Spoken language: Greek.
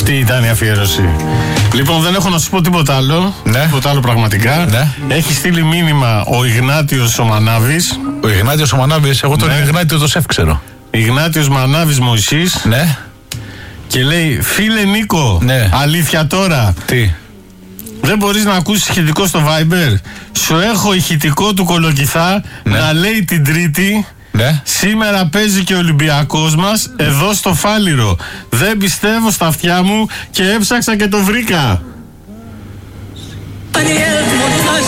Αυτή ήταν η αφιέρωση. Λοιπόν, δεν έχω να σου πω τίποτα άλλο. Ναι. Τίποτα άλλο πραγματικά. Ναι. Έχει στείλει μήνυμα ο Ιγνάτιος ο Μανάβης. Ο Ιγνάτιος ο Μανάβης, εγώ τον Ιγνάτιο το σεφ ξέρω. Ιγνάτιος Μανάβης Μωυσής. Ναι. Και λέει, φίλε Νίκο, Ναι. αλήθεια τώρα. Τι. Δεν μπορείς να ακούσεις ηχητικό στο Viber. Σου έχω ηχητικό του Κολοκυθά να λέει την Τρίτη. Ναι. Σήμερα παίζει και ο Ολυμπιακός μας εδώ στο Φάληρο. Δεν πιστεύω στα αυτιά μου και έψαξα και το βρήκα.